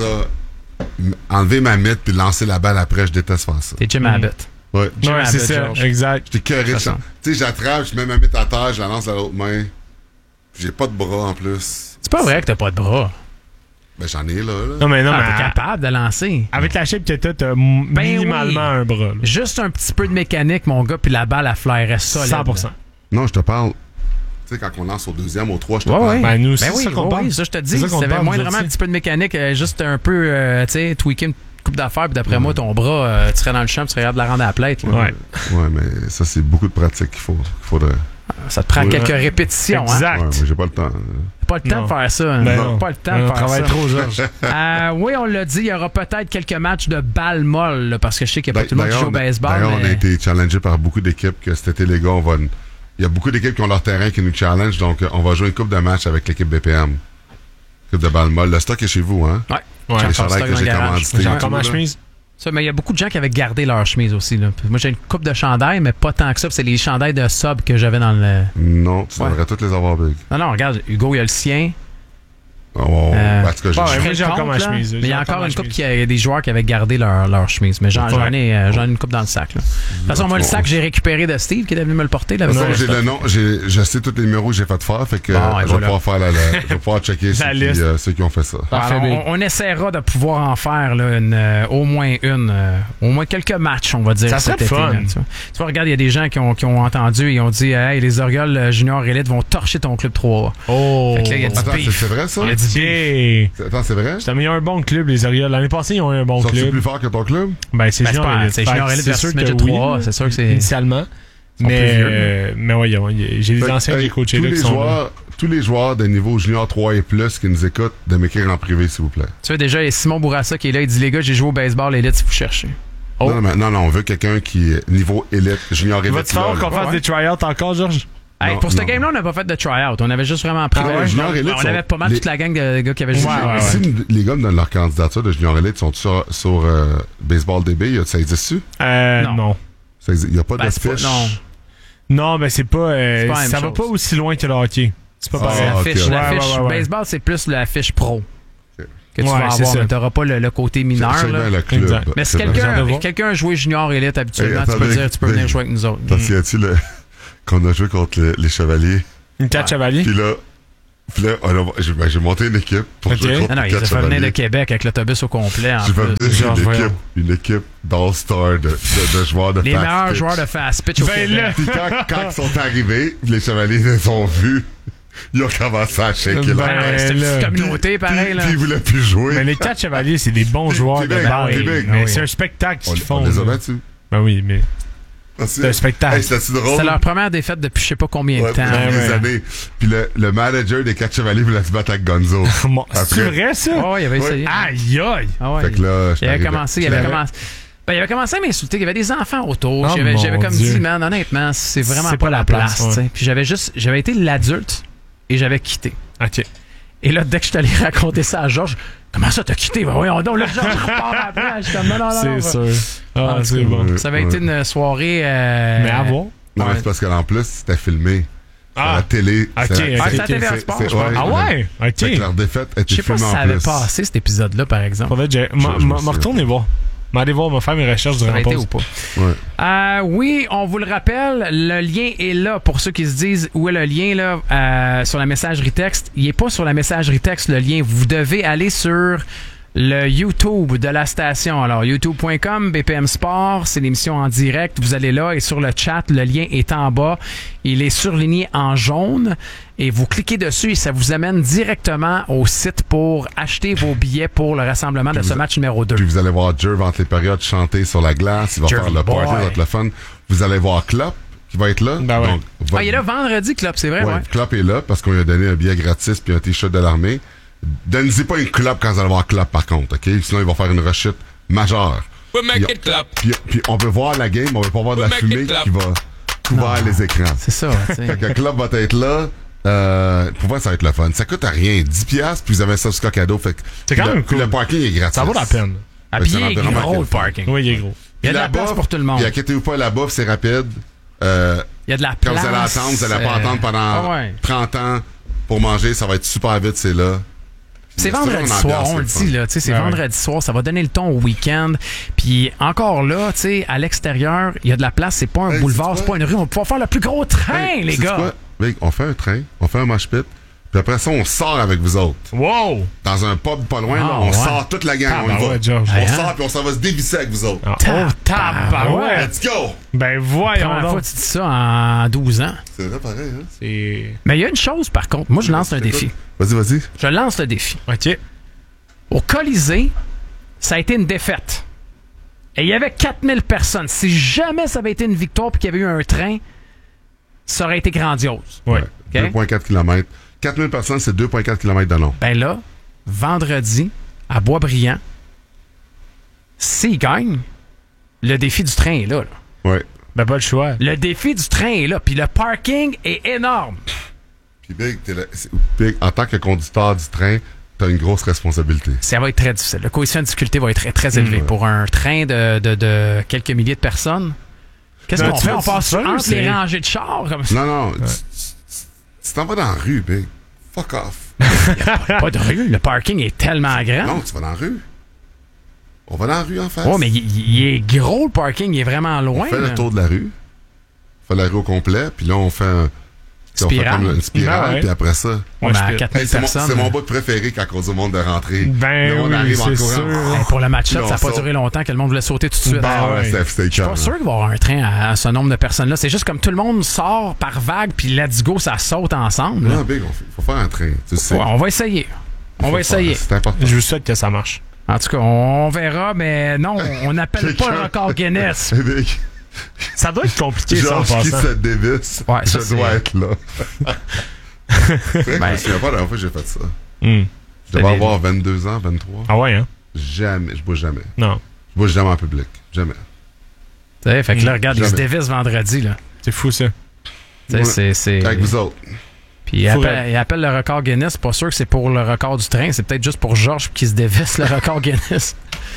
Enlever ma mythe puis lancer la balle après, je déteste faire ça.
T'es Jim Abbott.
Ouais,
c'est ça, exact.
J'étais curé de champ. Tu sais, j'attrape, je mets ma mythe à terre, je la lance à l'autre main. J'ai pas de bras en plus.
C'est pas vrai que t'as pas de bras.
Ben, j'en ai là.
Non, mais
t'es capable de lancer.
Avec la shape que t'as minimalement un bras. Là.
Juste un petit peu de mécanique, mon gars, puis la balle, elle flairait solide.
100%.
Non, je te parle. Tu sais, quand on lance au deuxième, au 3, je te parle.
Ben, nous, c'est ça qu'on parle.
Ça, je te dis, si t'avais moindrement un petit peu de mécanique, juste un peu, tu sais, tweaker une coupe d'affaires, puis d'après moi, ton bras, tu serais dans le champ, tu serais capable de la rendre à la plate.
Ouais, mais ça, c'est beaucoup de pratique qu'il faudrait.
Ça te prend quelques répétitions.
Exact.
Ouais, mais j'ai pas le temps.
Pas le temps de faire ça. Pas le temps de faire ça.
On travaille trop, Georges.
Oui, on l'a dit, il y aura peut-être quelques matchs de balles molles, là, parce que je sais qu'il n'y a pas tout le monde qui joue au baseball.
D'ailleurs, on a été challengé par beaucoup d'équipes que cet été, les gars, il y a beaucoup d'équipes qui ont leur terrain qui nous challenge, donc on va jouer une coupe de match avec l'équipe BPM. Coupe de balles molles. Le stock est chez vous, hein?
Ouais.
Les chandails que j'ai commandités.
J'ai encore ma chemise.
Ça, mais il y a beaucoup de gens qui avaient gardé leur chemise aussi. Là. Moi, j'ai une coupe de chandails, mais pas tant que ça. C'est les chandails de sub que j'avais dans le...
Non, tu devrais toutes les avoir, Big.
Non, regarde, Hugo, il a le sien.
En tout cas,
j'ai encore ma chemise.
Mais il y a encore une coupe qui a des joueurs qui avaient gardé leur chemise. Mais j'en ai une coupe dans le sac. Là. De toute façon, moi, le sac, j'ai récupéré de Steve qui est venu me le porter. Là,
non, j'ai le nom. Je sais tous les numéros que j'ai fait faire. Fait que je vais pouvoir faire je vais pouvoir checker ceux qui ont fait ça.
Alors, on essaiera de pouvoir en faire là, au moins quelques matchs, on va dire.
Ça serait fun.
Là, tu vois, regarde, il y a des gens qui ont entendu et ont dit hey, les Orioles Junior Elite vont torcher ton club 3.
Oh!
Fait que là, il y a du beef.
C'est vrai, ça?
Attends,
c'est vrai?
Ils ont un bon club, les Orioles. L'année passée, ils ont eu un bon club.
Sont-ils plus forts que ton club?
Ben, c'est Junior Elite.
C'est Junior Elite versus Midget 3. C'est sûr que c'est...
Initialement. Mais ouais, j'ai des anciens que j'ai coachés là qui sont là.
Tous les joueurs de niveau Junior 3 et plus qui nous écoutent, de m'écrire en privé, s'il vous plaît.
Tu vois, déjà, il y a Simon Bourassa qui est là. Il dit, les gars, j'ai joué au baseball Elite si vous cherchez.
Oh. Non, on veut quelqu'un qui est niveau élite, Junior Elite.
Va-tu falloir qu'on fasse des try-outs encore, Georges?
Hey, pour ce game-là, on n'a pas fait de try-out. On avait juste vraiment pris.
Junior Elite,
on avait pas mal toute la gang de gars qui avaient joué.
Si les gars me donnent leur candidature de Junior Elite, sont sur Baseball DB, ça existe-tu?
Non.
Il n'y a pas de fiche?
Non, mais c'est pas ça va pas aussi loin que le hockey. C'est pas pareil.
La fiche baseball, c'est plus la fiche pro. Que tu vas avoir, mais tu n'auras pas le côté mineur.
Le club.
Mais si quelqu'un a joué Junior Elite habituellement, tu peux venir jouer avec nous autres.
Parce qu'il y a qu'on a joué contre les Chevaliers.
Une 4 Chevaliers?
Puis là j'ai monté une équipe pour jouer contre les 4
Chevaliers. Ils venir de Québec avec l'autobus au complet.
Une équipe d'All-Star de joueurs de fast pitch.
Les meilleurs joueurs de fast pitch au Québec.
Puis quand ils sont arrivés, les Chevaliers les ont vus. Ils ont commencé à shaker
c'était une petite communauté, pareil.
Puis ils voulaient plus jouer.
Mais les 4 Chevaliers, c'est des bons joueurs de base. Mais c'est un spectacle qu'ils font.
On les a battus.
Ben oui, mais... C'est un spectacle.
C'était drôle.
C'est leur première défaite depuis je sais pas combien de temps.
Des années. Puis le manager des 4 Chevaliers voulait se battre avec Gonzo.
C'est vrai, ça?
Oh, il avait essayé.
Aïe, aïe!
Fait que là,
il avait commencé à m'insulter. Il y avait des enfants autour. J'avais comme dit, man, honnêtement, c'est vraiment pas la place. Puis j'avais été l'adulte et j'avais quitté.
OK.
Et là, dès que je suis allé raconter ça à Georges, comment ça, t'as quitté? Voyons donc, là, Georges repart après. Je suis comme, non.
C'est sûr. C'est bon.
Ça avait été une soirée...
Mais à voir.
Non, mais c'est parce qu'en plus, c'était filmé. la télé.
C'est à TVA Sport, je pense.
Ah ouais? OK.
Leur défaite était
je sais pas si ça avait passé, cet épisode-là, par exemple.
Faudrait que me retourner voir. M'aller voir, me faire mes recherches durant la pause.
Ou pas. Oui, on vous le rappelle, le lien est là pour ceux qui se disent où est le lien là sur la messagerie texte. Il n'est pas sur la messagerie texte, le lien. Vous devez aller sur le YouTube de la station. Alors, youtube.com, BPM Sport, c'est l'émission en direct. Vous allez là et sur le chat, le lien est en bas. Il est surligné en jaune et vous cliquez dessus et ça vous amène directement au site pour acheter vos billets pour le rassemblement de ce match numéro 2.
Puis vous allez voir Jerv entre les périodes chanter sur la glace. Il va faire le party, ça va être le fun. Vous allez voir Klopp qui va être là.
Ben ouais.
Donc,
il est là vendredi, Klopp, c'est vrai. Ouais.
Klopp est là parce qu'on lui a donné un billet gratis puis un t-shirt de l'armée. Donnez-y pas une Klopp quand vous allez voir Klopp par contre, OK? Sinon, il va faire une rechute majeure. Puis on peut voir la game, on va pas voir de la fumée qui va couvrir les écrans.
C'est ça.
Fait que Klopp va être là. Pour voir, ça va être le fun. Ça coûte à rien. 10$, puis vous avez un subscribe cadeau. Fait que
c'est quand même cool.
Le parking est gratuit.
Ça vaut la peine.
Puis il est gros, le parking.
Oui, il est gros.
Il y a de la place pour tout le monde.
Puis inquiétez-vous pas, la bouffe, c'est rapide.
Il y a de la place.
Quand vous allez attendre, vous allez pas attendre pendant 30 ans pour manger. Ça va être super vite, c'est là.
C'est vendredi soir, on le dit, là. C'est vendredi soir, ça va donner le ton au week-end. Puis encore là, tu sais, à l'extérieur, il y a de la place, c'est pas un boulevard, c'est pas une rue. On va pouvoir faire le plus gros train, les gars.
On fait un train, on fait un mosh pit, puis après ça, on sort avec vous autres.
Wow!
Dans un pub pas loin, là, on sort toute la gang, on y va. On sort, puis on s'en va se dévisser avec vous autres.
Ouais.
Let's go!
Ben voyons
donc. Fois tu dis ça en 12 ans.
C'est vrai, pareil, hein?
Mais il y a une chose, par contre. Moi, je lance un défi.
Vas-y.
Je lance le défi.
OK.
Au Colisée, ça a été une défaite. Et il y avait 4000 personnes. Si jamais ça avait été une victoire et qu'il y avait eu un train, ça aurait été grandiose.
Ouais. 2,4 km. 4000 personnes, c'est 2,4 km de long.
Ben là, vendredi, à Boisbriand, s'ils gagnent, le défi du train est là.
Oui.
Ben pas le choix.
Le défi du train est là. Puis le parking est énorme.
Puis Big, en tant que conducteur du train, t'as une grosse responsabilité.
Ça va être très difficile. Le coefficient de difficulté va être très, très élevé. Pour un train de quelques milliers de personnes. Qu'est-ce qu'on fait? On passe entre les rangées de chars comme ça?
Non. Tu t'en vas dans la rue, Big. Fuck off.
Pas de rue. Le parking est tellement grand.
Non, tu vas dans la rue. On va dans la rue en face.
Oh, mais il est gros, le parking. Il est vraiment loin.
On fait le tour de la rue. On fait la rue au complet. Puis là, on fait une spirale, puis après ça.
On a 4000 personnes.
C'est mon bout préféré quand on dit au monde de rentrer.
Ben
on arrive en courant.
Pour le match-up, ça n'a pas duré longtemps que le monde voulait sauter tout de suite.
Je
suis pas sûr qu'il va y avoir un train à ce nombre de personnes-là. C'est juste comme tout le monde sort par vague, puis let's go, ça saute ensemble.
Non, Big, il faut faire un train. Tu sais.
Ouais, on va essayer.
C'est important.
Je vous souhaite que ça marche.
En tout cas, on verra, mais non, on n'appelle pas le record Guinness.
Ça doit être compliqué,
George
ça, en
qui
passant.
se dévisse, je dois être là. C'est vrai que je me souviens pas la dernière fois que j'ai fait ça. Je devais avoir 22 ans, 23.
Ah ouais, hein?
Jamais, je bouge jamais.
Non.
Je bouge jamais en public. Jamais.
Tu sais, fait que là, regarde, il se dévisse vendredi, là.
C'est fou, ça.
Ouais. C'est avec vous autres.
Puis il appelle le record Guinness. C'est pas sûr que c'est pour le record du train. C'est peut-être juste pour Georges qui se dévisse le record Guinness.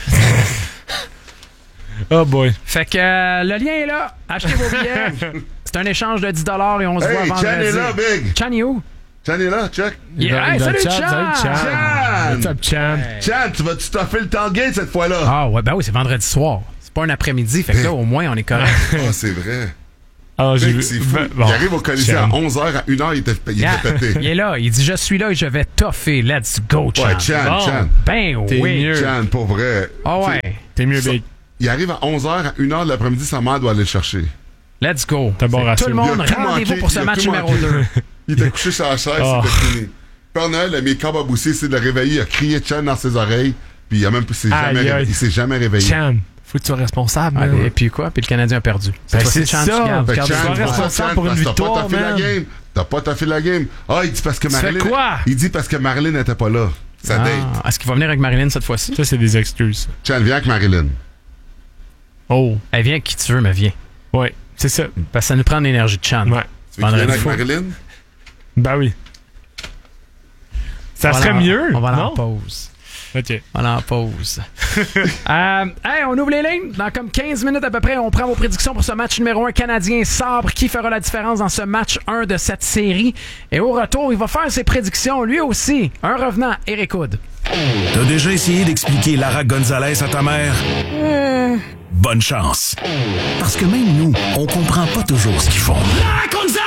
Oh boy.
Fait que le lien est là. Achetez vos billets. C'est un échange de 10$ et on se voit vendredi.
Chan est là, Big.
Chan est où?
Chan est là, check.
Salut Chan.
What's up, Chan?
Chan, tu vas-tu stuffer le tailgate cette fois-là?
Ah ouais, ben oui, c'est vendrndi soir. C'est pas un après-midi. Fait que là, au moins, on est correct.
Ah, c'est vrai.
Alors,
c'est fou. Il arrive au Colisée à 11h, à 1h, il était pété.
Il est là. Il dit, je suis là et je vais toffer. Let's go, Chan.
Ouais, Chan.
Ben oui.
Mieux.
Chan, pour vrai.
Ah ouais.
T'es mieux, Big.
Il arrive à 11h, à 1h de l'après-midi, sa mère doit aller le chercher.
Let's go.
T'as bon ratio.
Tout le monde, rendez-vous pour ce match numéro 2.
Il était couché sur la chaise, c'était fini. Père Noël a mis Kababoussi, c'est de le réveiller, il a crié Chan dans ses oreilles, puis il s'est jamais réveillé.
Chan, faut que tu sois responsable.
Et puis quoi? Puis le Canadien a perdu.
C'est ça.
Tu
sois responsable pour une victoire, man.
T'as pas taffé la game. Ah, il dit parce que Marilyn...
Tu fais quoi?
Il dit parce que Marilyn n'était pas là. Ça date.
Est-ce qu'il va venir avec Marilyn cette fois-ci?
Ça, c'est des excuses.
Chan, viens avec Marilyn.
Oh. Elle vient avec qui tu veux, mais viens.
Ouais, c'est ça.
Parce que ça nous prend l'énergie de Chan.
Ouais.
Tu veux qu'il vienne avec Marilyn?
Ben oui. Ça serait mieux.
On va aller en pause.
OK.
On est en pause. Hey, on ouvre les lignes. Dans comme 15 minutes à peu près, on prend vos prédictions pour ce match numéro 1 canadien-Sabre. Qui fera la différence dans ce match 1 de cette série? Et au retour, il va faire ses prédictions, lui aussi. Un revenant, Éric Hood.
T'as déjà essayé d'expliquer Lara Gonzalez à ta mère? Bonne chance. Parce que même nous, on comprend pas toujours ce qu'ils font. Lara Gonzalez!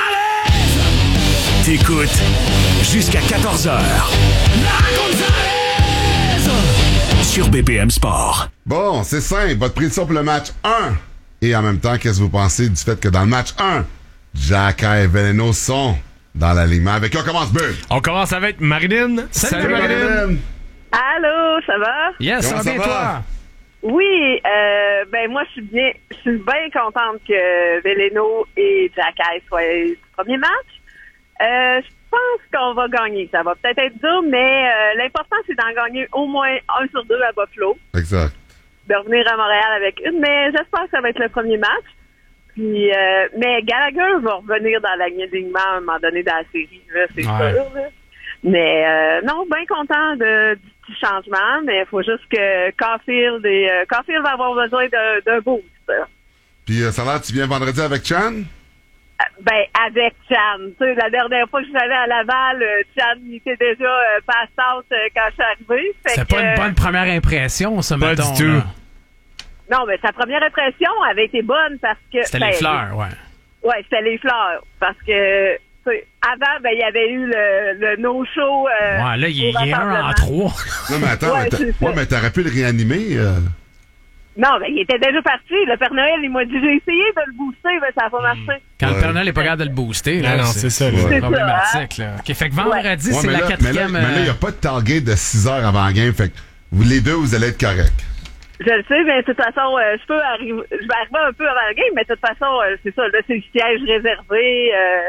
T'écoutes jusqu'à 14h. Lara Gonzalez! Sur BPM Sport.
Bon, c'est simple. Votre prédiction pour le match 1. Et en même temps, qu'est-ce que vous pensez du fait que dans le match 1, Jacka et Veleno sont dans l'alignement? Avec qui on commence, Bug?
On commence avec Marilyn.
Salut,
Marilyn.
Allô, ça va?
Yes, ça va bien, toi?
Oui, ben moi je suis bien contente que Veleno et Jacka soient du premier match. Je pense qu'on va gagner. Ça va peut-être être dur, mais l'important c'est d'en gagner au moins 1 sur 2 à Buffalo.
Exact.
De revenir à Montréal avec une, mais j'espère que ça va être le premier match. Puis, mais Gallagher va revenir dans l'alignement à un moment donné dans la série, là, c'est sûr. Là. Mais non, bien content du petit changement, mais il faut juste que Caulfield va avoir besoin d'un boost.
Puis ça a l'air, tu viens vendredi avec Chan?
Ben, avec Chan. Tu sais, la dernière fois que je suis allée à Laval, Chan il était déjà pass-out quand je suis arrivée.
C'est pas une bonne première impression, ça,
pas
mettons.
du tout.
Là.
Non, mais sa première impression avait été bonne parce que...
C'était les fleurs, ouais.
Ouais, c'était les fleurs. Parce que... Avant, ben, il y avait eu le no-show.
Ouais, là, il est 1 en 3.
Non, mais attends, mais t'aurais pu le réanimer.
Non, mais il était déjà parti. Le Père Noël, il m'a dit, j'ai essayé de le booster, mais ça n'a pas marché.
Quand le Père Noël n'est pas capable de le booster, là,
non, c'est ça.
C'est problématique. Là. OK, fait que vendredi, c'est la quatrième...
Mais là, il n'y a pas de target de 6 heures avant la game, fait que les deux, vous allez être corrects.
Je le sais, mais de toute façon, je vais arriver un peu avant la game, mais de toute façon, c'est ça, là, c'est le siège réservé,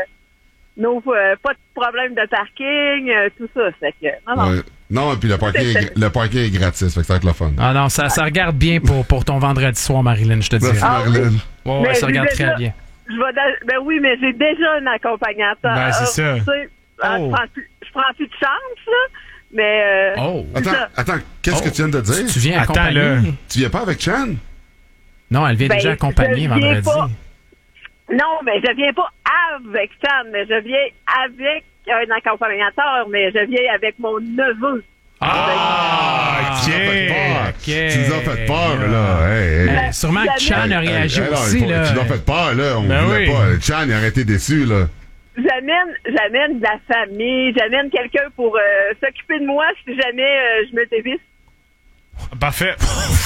pas de problème de parking, tout ça. Fait que, non.
Ouais. Non, puis le parking est gratis, fait que ça va être le fun.
Ah non, ça regarde bien pour ton vendredi soir, Marilyn, je te dis.
Merci, Marilyn.
Ouais, ça regarde très bien.
Ben oui, mais j'ai déjà un accompagnateur.
Ben, c'est ça.
Je prends plus de chance, là. Mais.
Attends, qu'est-ce que tu viens de dire?
Tu viens accompagner?
Tu viens pas avec Chan?
Non, elle vient déjà accompagner vendredi.
Non, mais je viens pas avec Chan, mais je viens avec un accompagnateur, mais je viens avec mon neveu.
OK. Tu nous as fait peur, là. Hey.
Sûrement que Chan a réagi aussi, là.
Tu nous as fait peur, là. On voulait pas. Chan, il aurait été déçu, là.
J'amène de la famille, j'amène quelqu'un pour s'occuper de moi si jamais je me dévisse.
Parfait.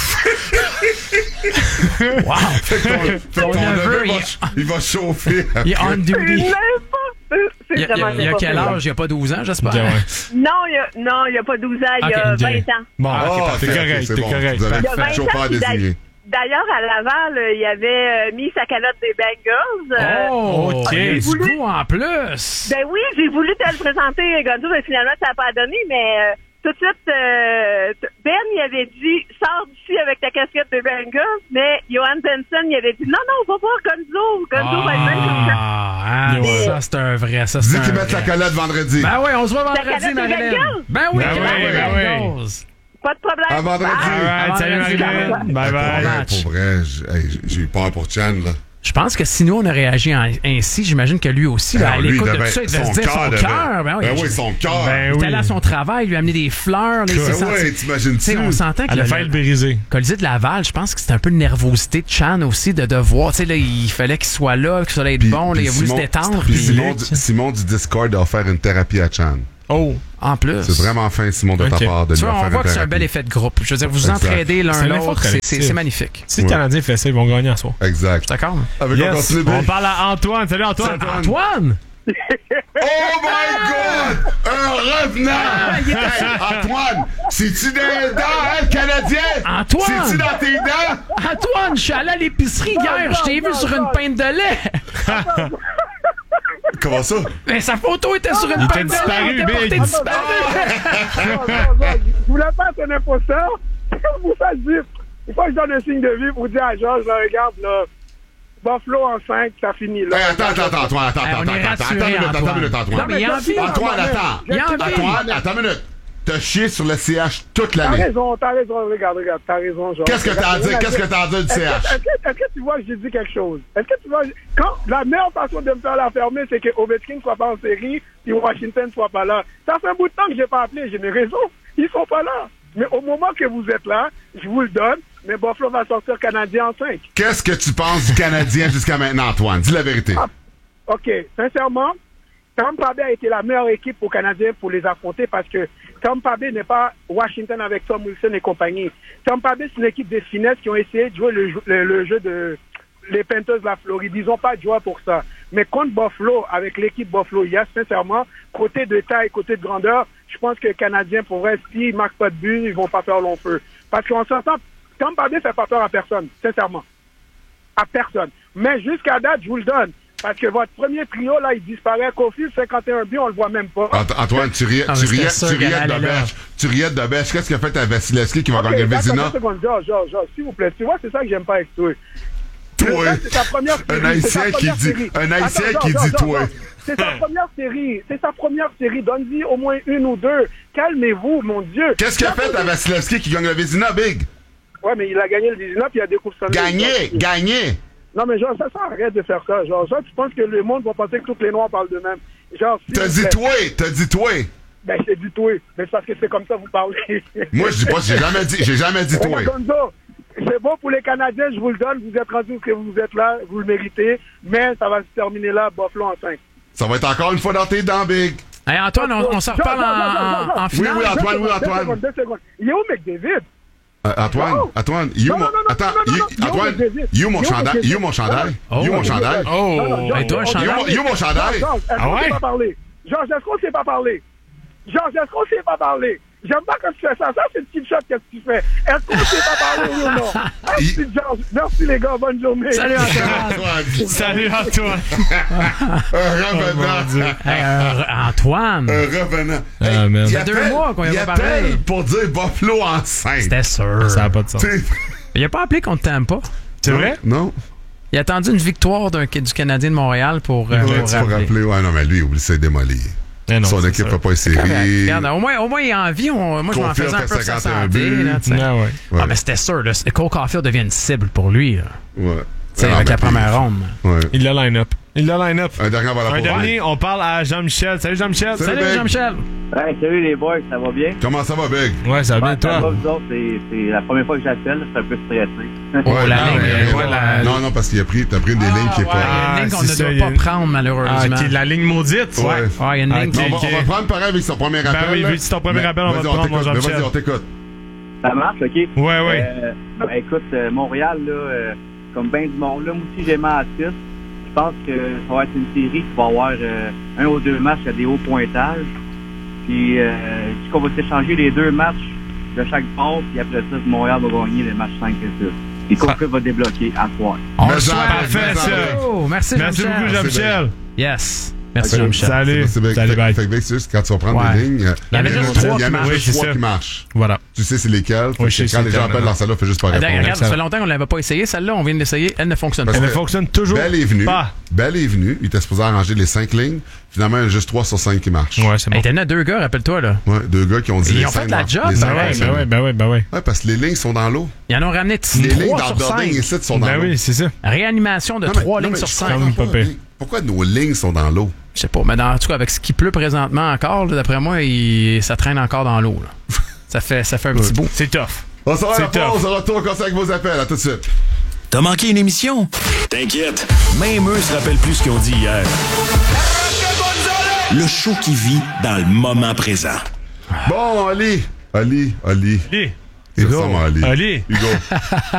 Wow!
Ton neveu, il va chauffer.
Il est on duty. Il y a quel âge? Il n'y a pas 12 ans, j'espère?
Non, il n'y a pas 12 ans, il y a 20 ans.
Bon, t'es correct, t'es correct.
Vous avez fait chauffeur désigné.
D'ailleurs, à Laval, il avait mis sa calotte des Bengals.
OK. Du coup, en plus.
Ben oui, j'ai voulu te le présenter, Gonzo, mais finalement, ça n'a pas donné, mais tout de suite, Ben, il avait dit, sors d'ici avec ta casquette des Bengals, mais Johan Benson, il avait dit, non, va voir Gonzo. Gonzo va être bien comme ça.
Ça, c'est un vrai.
Dis qu'il mette la calotte vendredi.
Ben oui, on se voit vendredi, Marilyn. Ben oui.
Pas de problème.
À vendredi.
Salut, Marilyn. Bye.
Pour vrai, j'ai eu peur pour Chan, là.
Je pense que si nous, on a réagi ainsi, j'imagine que lui aussi, là, à l'écoute de tout ça, il devait se dire son cœur. Ben oui,
son cœur.
Il était allé à son travail, lui a amené des fleurs.
Oui, t'imagines-tu?
On s'entend que
le fait le briser.
Colisée de Laval, je pense que c'était un peu de nervosité de Chan aussi, de devoir. Tu sais, là, il fallait qu'il soit là, qu'il allait être bon. Là, il a voulu se détendre.
Puis Simon du Discord a offert une thérapie à Chan.
Oh, en plus.
C'est vraiment fin, Simon, de ta part de lui faire une thérapie.
On voit que c'est un bel effet de groupe. Je veux dire, vous entraidez l'un l'autre, c'est magnifique.
Si le Canadien fait ça, ils vont gagner en soir.
Exact.
D'accord.
On parle à Antoine. Salut, Antoine.
Antoine!
Oh my God! Un revenant! Antoine, c'est-tu dans les dents, le Canadien?
Antoine!
C'est-tu dans tes dents?
Antoine, je suis allé à l'épicerie hier, je t'ai vu sur une pinte de lait.
Comment ça?
Mais sa photo était sur une pinte de lait. Il était disparu.
Je voulais pas tenir pour ça. Vous faites dire. Il faut que je donne un signe de vie pour dire à Georges, là, regarde, là. Buffalo en 5, ça finit là.
Attends, Antoine, attends une minute, Antoine.
Non, mais il y a envie.
Antoine, attends une minute. t'as chié sur le CH toute l'année.
T'as raison, regarde, t'as raison, genre.
Qu'est-ce que t'as à dire? Qu'est-ce que t'as à dire du CH?
Est-ce que tu vois que j'ai dit quelque chose? Est-ce que tu vois, quand la meilleure façon de me faire la fermer, c'est que Ovechkin soit pas en série, et Washington soit pas là. Ça fait un bout de temps que j'ai pas appelé, j'ai mes raisons. Ils sont pas là. Mais au moment que vous êtes là, je vous le donne, mais Buffalo va sortir Canadien en 5.
Qu'est-ce que tu penses du Canadien jusqu'à maintenant, Antoine? Dis la vérité.
OK. Sincèrement, Tampa Bay a été la meilleure équipe pour Canadiens pour les affronter parce que Tampa Bay n'est pas Washington avec Tom Wilson et compagnie. Tampa Bay, c'est une équipe de finesse qui ont essayé de jouer le jeu de les Panthers de la Floride. Ils n'ont pas de joueur pour ça. Mais contre Buffalo, avec l'équipe Buffalo, il y a sincèrement, côté de taille, côté de grandeur, je pense que les Canadiens, pour vrai, s'ils ne marquent pas de but, ils vont pas faire long feu. Parce qu'on s'entend, Tampa Bay ne fait pas peur à personne, sincèrement. À personne. Mais jusqu'à date, je vous le donne. Parce que votre premier trio, là, il disparaît. Caulfield, 51 buts, on le voit même pas.
Antoine, tu riais de Bêche. Tu riais de Bêche. Qu'est-ce qu'il a fait à Vasilevski qui va gagner le Vézina?
Georges, s'il vous plaît. Tu vois, c'est ça que j'aime pas avec toi.
Toi.
C'est sa première série.
Un Haïtien qui dit toi.
C'est sa première série. C'est sa première série. Donne-y au moins une ou deux. Calmez-vous, mon Dieu.
Qu'est-ce qu'il a fait à Vasilevski qui gagne le Vézina, Big?
Ouais, mais il a gagné le Vézina puis il a découvert ça.
Gagné!
Non, mais genre, ça arrête de faire ça. Genre, ça, tu penses que le monde va penser que tous les Noirs parlent d'eux-mêmes. Genre,
T'as dit toi!
Ben, j'ai dit toi. Mais c'est parce que c'est comme ça que vous parlez.
Moi, je dis pas, j'ai jamais dit toi.
C'est bon pour les Canadiens, je vous le donne. Vous êtes rendus que vous êtes là, vous le méritez. Mais ça va se terminer là, Buffalo en 5.
Ça va être encore une fois dans tes dents, Big.
Hey, Antoine, on s'en reparle en finale.
Oui, Antoine.
2 secondes. Il est où, McDavid?
Antoine, you mon chandail. You mon chandail.
Oh, et toi, un chandail?
You mon chandail.
Ah ouais? Georges, est-ce qu'on sait pas parler? J'aime pas quand tu fais ça. Ça, c'est le petit shot que tu fais. Est-ce qu'on sait pas parler ou non? Merci, Georges. Merci, les gars. Bonne journée.
Salut, Antoine.
Salut, Antoine.
Un revenant.
Antoine.
Un revenant.
Il y a 2 mois qu'on y a pas parlé.
Pour dire Buffalo en 5.
C'était sûr.
Ça n'a pas de sens.
Il a pas appelé contre Tampa.
C'est vrai?
Non.
Il a attendu une victoire du Canadien de Montréal pour
rappeler. Ouais, non, mais lui, il oublie ça démolir. Son équipe n'a pas essayé.
Regarde, au moins, il a envie. Moi, je m'en faisais un peu de sa santé. Là, mais c'était sûr. Là, Cole Caulfield devient une cible pour lui. Là.
Ouais.
Avec la première ronde.
Ouais.
Il a line-up.
Un dernier,
on parle à Jean-Michel. Salut, Jean-Michel.
Salut, Jean-Michel.
Hey, salut les boys, ça va bien?
Comment ça va, Big?
Ouais, ça va bien, toi?
Ça va, vous autres, c'est la première fois que j'appelle, c'est un peu stressé.
Non, parce qu'il t'as pris une des lignes qui est pas...
Il y a une ligne qu'on ne doit pas prendre, malheureusement.
Qui est la ligne maudite?
Ouais.
Il y a une ligne
On va prendre pareil avec son premier appel.
Ben oui, vu que c'est ton premier appel, on va te prendre, mon Jean-Michel.
Vas-y, on t'écoute.
Ça marche, OK?
Ouais.
Écoute, Montréal, là, comme bien du monde, là, moi aussi, j'ai mis à 6. Je pense que ça va être une série qui va avoir 1 ou 2 matchs à des hauts pointages. Puis, je qu'on va s'échanger les 2 matchs de chaque bord, puis après ça, Montréal va gagner les matchs 5 et 6. Et Coca va débloquer à 3.
On le souhaite.
Parfait, ça.
Merci,
Merci beaucoup, Jean-Michel.
Yes. Merci, Jean-Michel.
Salut, bye.
Fait que c'est juste quand tu vas prendre des lignes,
il y en a juste 3
qui marchent.
Voilà.
Tu sais c'est lesquels. Quand les gens appellent dans celle-là, fais juste pas répondre.
Regarde, ça fait longtemps qu'on ne l'avait pas essayé. Celle-là, on vient de l'essayer. Elle ne fonctionne pas.
Elle ne fonctionne toujours pas.
Belle est venue. Il était supposé arranger les 5 lignes. Finalement, il y en a juste 3 sur 5 qui marchent.
Ouais, c'est bon.
Il y en a 2 gars, rappelle-toi, là.
Ouais, 2 gars qui ont dit
ils ont fait de la job.
Ben ouais.
Ouais, parce que les lignes sont dans l'eau.
Ils en ont ramené 3
les lignes
sur 5.
Les lignes sont dans l'eau.
Ben oui, c'est ça.
Réanimation de 3 lignes sur 5.
Pourquoi nos lignes sont dans l'eau?
Je sais pas, mais en tout cas, avec ce qui pleut présentement encore, là, d'après moi, ça traîne encore dans l'eau. Ça fait un petit bout.
C'est tough.
On s'en va la pause, on retourne comme ça avec vos appels. À tout de suite.
T'as manqué une émission? T'inquiète, même eux se rappellent plus ce qu'ils ont dit hier. Le show qui vit dans le moment présent.
Bon, Ali.
Hugo.
Ali.